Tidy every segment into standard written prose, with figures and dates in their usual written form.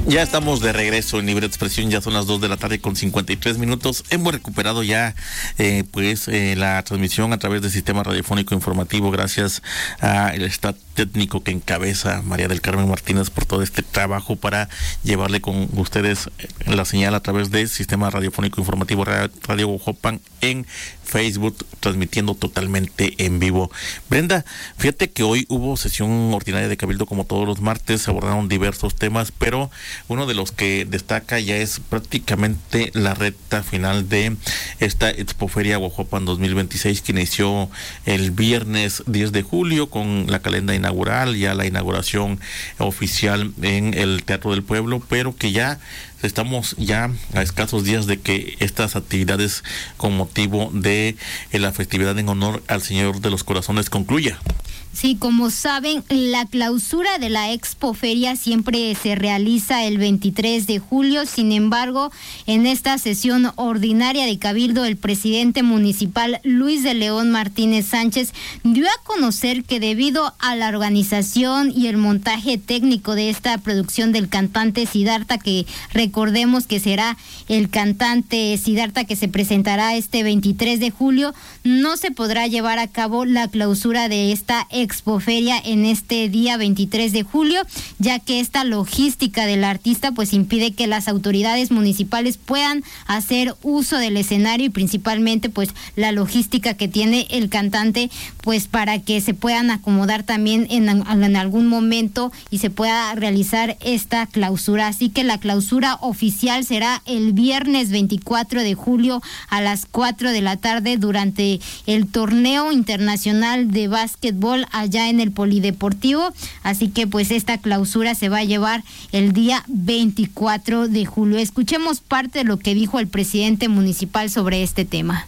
Ya estamos de regreso en Libre Expresión, ya son las 2 de la tarde con 53 minutos. Hemos recuperado ya la transmisión a través del sistema radiofónico informativo, gracias al staff técnico que encabeza María del Carmen Martínez por todo este trabajo para llevarle con ustedes la señal a través del sistema radiofónico informativo Radio Guajuapan en Facebook, transmitiendo totalmente en vivo. Brenda, fíjate que hoy hubo sesión ordinaria de Cabildo como todos los martes, se abordaron diversos temas, pero uno de los que destaca ya es prácticamente la recta final de esta Expoferia Guajuapan 2026, que inició el viernes 10 de julio con la calenda inaugural, ya la inauguración oficial en el Teatro del Pueblo, pero que ya estamos ya a escasos días de que estas actividades con motivo de la festividad en honor al Señor de los Corazones concluya. Sí, como saben, la clausura de la Expoferia siempre se realiza el 23 de julio. Sin embargo, en esta sesión ordinaria de Cabildo, el presidente municipal Luis de León Martínez Sánchez dio a conocer que debido a la organización y el montaje técnico de esta producción del cantante Siddhartha, que recordemos que será el cantante Siddhartha que se presentará este 23 de julio, no se podrá llevar a cabo la clausura de esta Expoferia en este día 23 de julio, ya que esta logística del artista pues impide que las autoridades municipales puedan hacer uso del escenario, y principalmente pues la logística que tiene el cantante pues para que se puedan acomodar también en algún momento y se pueda realizar esta clausura. Así que la clausura oficial será el viernes 24 de julio a las 4 de la tarde durante el torneo internacional de básquetbol allá en el Polideportivo. Así que pues esta clausura se va a llevar el día 24 de julio. Escuchemos parte de lo que dijo el presidente municipal sobre este tema.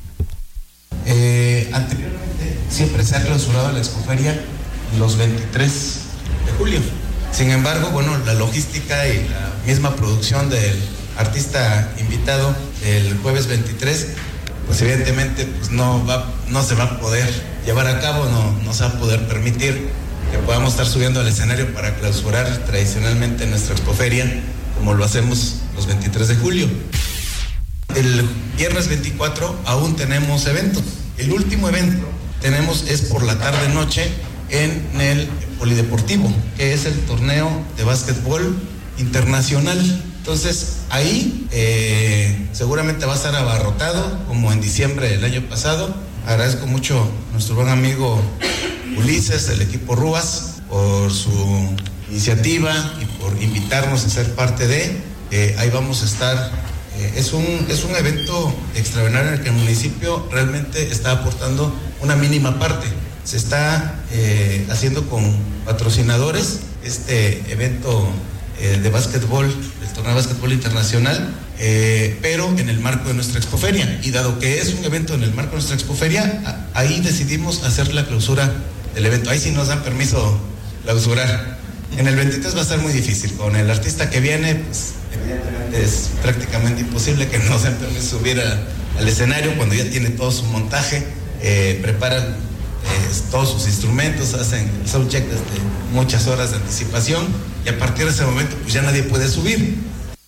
Anteriormente siempre se ha clausurado la Expoferia los 23 de julio. Sin embargo, bueno, la logística y la misma producción del artista invitado el jueves 23, pues evidentemente pues no se va a poder llevar a cabo, no se va a poder permitir que podamos estar subiendo al escenario para clausurar tradicionalmente nuestra Expoferia como lo hacemos los 23 de julio. El viernes 24 aún tenemos eventos. El último evento es por la tarde-noche en el Polideportivo, que es el torneo de básquetbol internacional. Entonces ahí seguramente va a estar abarrotado como en diciembre del año pasado. Agradezco mucho a nuestro buen amigo Ulises, del equipo Rúas, por su iniciativa y por invitarnos a ser parte de. Ahí vamos a estar. Es un evento extraordinario en el que el municipio realmente está aportando una mínima parte. Se está haciendo con patrocinadores este evento de básquetbol, el torneo de básquetbol internacional, pero en el marco de nuestra Expoferia. Y dado que es un evento en el marco de nuestra Expoferia, ahí decidimos hacer la clausura del evento. Ahí sí nos dan permiso clausurar. En el 23 va a estar muy difícil. Con el artista que viene, pues evidentemente es prácticamente imposible que nos den permiso subir al escenario cuando ya tiene todo su montaje, preparan todos sus instrumentos, hacen el soundcheck desde muchas horas de anticipación, y a partir de ese momento pues ya nadie puede subir.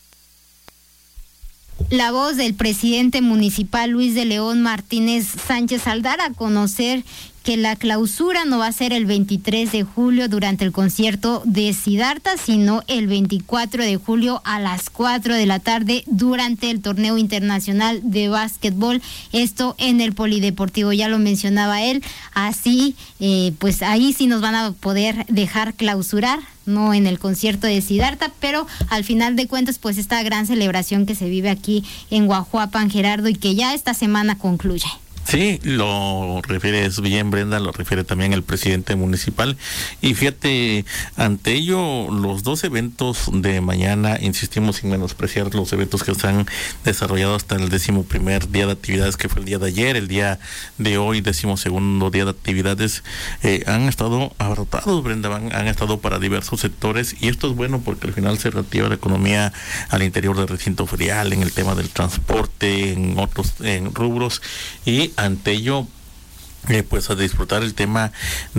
La voz del presidente municipal Luis de León Martínez Sánchez al dar a conocer que la clausura no va a ser el 23 de julio durante el concierto de Siddhartha, sino el 24 de julio a las 4 de la tarde durante el torneo internacional de básquetbol, esto en el Polideportivo. Ya lo mencionaba él, así pues ahí sí nos van a poder dejar clausurar, no en el concierto de Siddhartha, pero al final de cuentas pues esta gran celebración que se vive aquí en Guajuapan, Gerardo, y que ya esta semana concluye. Sí, lo refieres bien, Brenda, lo refiere también el presidente municipal. Y fíjate, ante ello, los dos eventos de mañana, insistimos sin menospreciar los eventos que se han desarrollado hasta el 11º día de actividades, que fue el día de ayer, el día de hoy, 12º día de actividades, han estado abarrotados, Brenda, han estado para diversos sectores, y esto es bueno porque al final se reactiva la economía al interior del recinto ferial, en el tema del transporte, en otros rubros, y ante ello pues a disfrutar el tema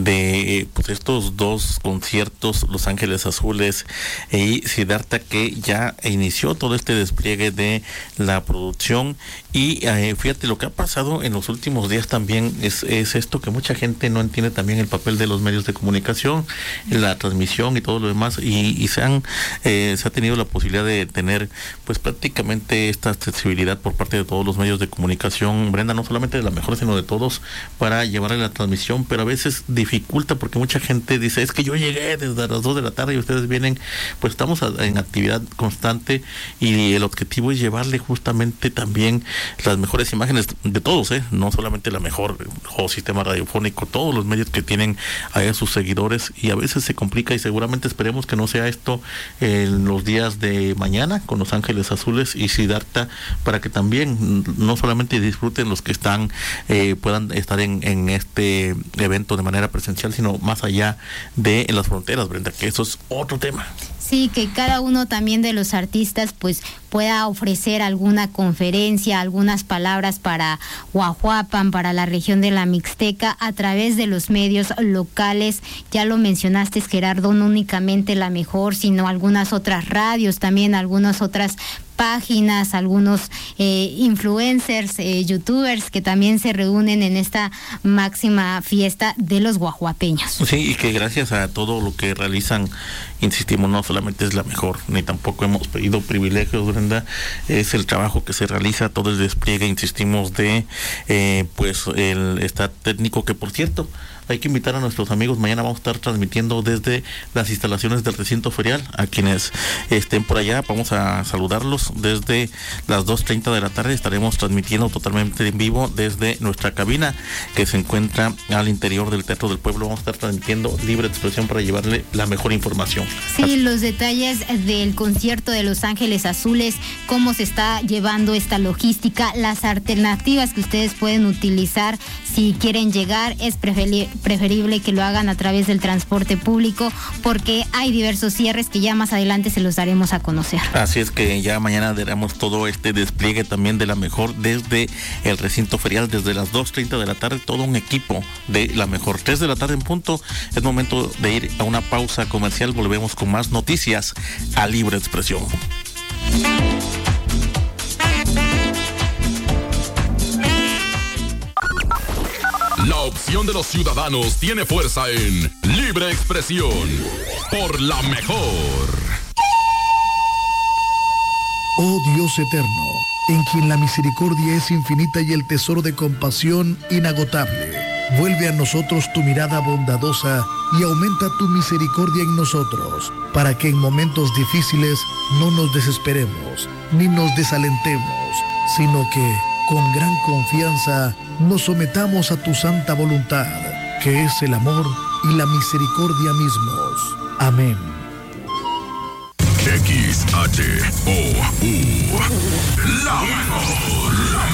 de pues estos dos conciertos, Los Ángeles Azules y Siddhartha, que ya inició todo este despliegue de la producción. Y fíjate, lo que ha pasado en los últimos días también es esto, que mucha gente no entiende también el papel de los medios de comunicación, la transmisión y todo lo demás, y se ha tenido la posibilidad de tener pues prácticamente esta accesibilidad por parte de todos los medios de comunicación, Brenda, no solamente de La Mejor, sino de todos, para llevarle la transmisión, pero a veces dificulta porque mucha gente dice, es que yo llegué desde las 2 de la tarde y ustedes vienen, pues estamos en actividad constante, y el objetivo es llevarle justamente también las mejores imágenes de todos, no solamente La Mejor o Sistema Radiofónico, todos los medios que tienen a sus seguidores, y a veces se complica, y seguramente esperemos que no sea esto en los días de mañana con Los Ángeles Azules y Siddhartha, para que también no solamente disfruten los que están, puedan estar en este evento de manera presencial, sino más allá de las fronteras, Brenda, que eso es otro tema. Sí, que cada uno también de los artistas pues pueda ofrecer alguna conferencia, algunas palabras para Guajuapan, para la región de la Mixteca, a través de los medios locales. Ya lo mencionaste, Gerardo, no únicamente La Mejor, sino algunas otras radios, también algunas otras páginas, algunos influencers, youtubers que también se reúnen en esta máxima fiesta de los guajuapeños. Sí, y que gracias a todo lo que realizan, insistimos, no solamente es La Mejor, ni tampoco hemos pedido privilegios, Brenda, es el trabajo que se realiza, todo el despliegue, insistimos, de pues el staff técnico, que por cierto, hay que invitar a nuestros amigos. Mañana vamos a estar transmitiendo desde las instalaciones del recinto ferial. A quienes estén por allá, vamos a saludarlos. Desde las 2:30 de la tarde estaremos transmitiendo totalmente en vivo desde nuestra cabina, que se encuentra al interior del Teatro del Pueblo. Vamos a estar transmitiendo libre expresión para llevarle la mejor información. Sí, los detalles del concierto de Los Ángeles Azules, cómo se está llevando esta logística, las alternativas que ustedes pueden utilizar si quieren llegar, es preferible que lo hagan a través del transporte público, porque hay diversos cierres que ya más adelante se los daremos a conocer. Así es que ya mañana daremos todo este despliegue también de La Mejor desde el recinto ferial, desde las 2:30 de la tarde, todo un equipo de La Mejor. 3 de la tarde en punto, es momento de ir a una pausa comercial. Volvemos con más noticias a Libre Expresión. La opción de los ciudadanos tiene fuerza en Libre Expresión por La Mejor. Oh Dios eterno, en quien la misericordia es infinita y el tesoro de compasión inagotable, vuelve a nosotros tu mirada bondadosa y aumenta tu misericordia en nosotros, para que en momentos difíciles no nos desesperemos ni nos desalentemos, sino que con gran confianza nos sometamos a tu santa voluntad, que es el amor y la misericordia mismos. Amén. XHOU, La Mejor,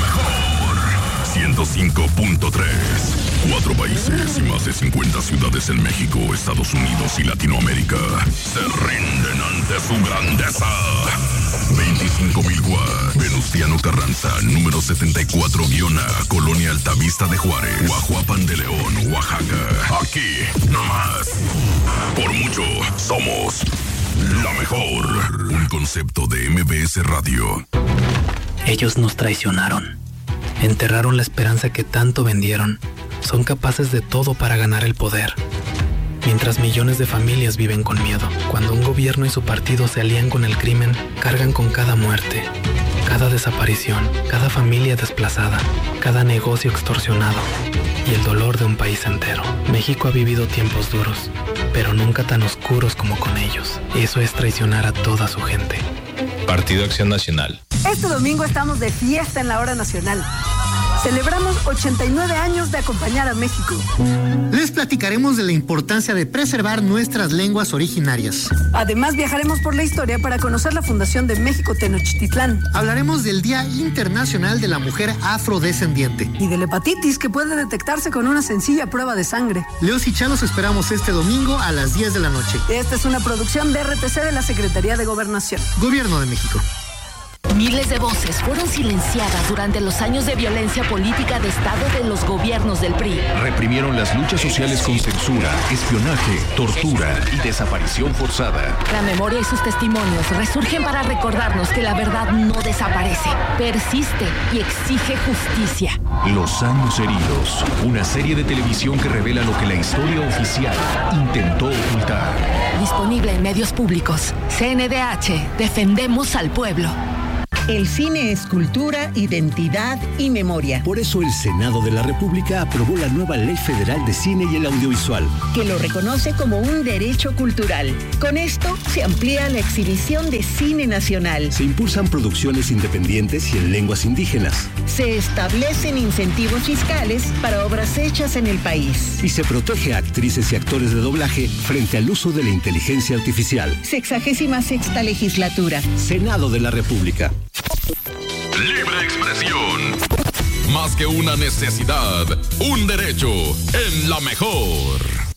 105.3. 4 países y más de 50 ciudades en México, Estados Unidos y Latinoamérica se rinden ante su grandeza. 25,000 watts. Venustiano Carranza, número 74-A, Colonia Altavista de Juárez, Guajuapan de León, Oaxaca. Aquí, nomás. Por mucho, somos La Mejor. Un concepto de MBS Radio. Ellos nos traicionaron. Enterraron la esperanza que tanto vendieron. Son capaces de todo para ganar el poder. Mientras millones de familias viven con miedo. Cuando un gobierno y su partido se alían con el crimen, cargan con cada muerte, cada desaparición, cada familia desplazada, cada negocio extorsionado y el dolor de un país entero. México ha vivido tiempos duros, pero nunca tan oscuros como con ellos. Eso es traicionar a toda su gente. Partido Acción Nacional. Este domingo estamos de fiesta en la Hora Nacional. Celebramos 89 años de acompañar a México. Les platicaremos de la importancia de preservar nuestras lenguas originarias. Además, viajaremos por la historia para conocer la fundación de México Tenochtitlán. Hablaremos del Día Internacional de la Mujer Afrodescendiente. Y de la hepatitis, que puede detectarse con una sencilla prueba de sangre. Leos y Chá los esperamos este domingo a las 10 de la noche. Esta es una producción de RTC de la Secretaría de Gobernación. Gobierno de México. Miles de voces fueron silenciadas durante los años de violencia política de Estado de los gobiernos del PRI. Reprimieron las luchas sociales con censura, espionaje, tortura y desaparición forzada. La memoria y sus testimonios resurgen para recordarnos que la verdad no desaparece, persiste y exige justicia. Los años heridos, una serie de televisión que revela lo que la historia oficial intentó ocultar. Disponible en medios públicos. CNDH, defendemos al pueblo. El cine es cultura, identidad y memoria. Por eso el Senado de la República aprobó la nueva Ley Federal de Cine y el Audiovisual, que lo reconoce como un derecho cultural. Con esto se amplía la exhibición de cine nacional. Se impulsan producciones independientes y en lenguas indígenas. Se establecen incentivos fiscales para obras hechas en el país. Y se protege a actrices y actores de doblaje frente al uso de la inteligencia artificial. 66ª legislatura. Senado de la República. Libre expresión. Más que una necesidad, un derecho en la mejor.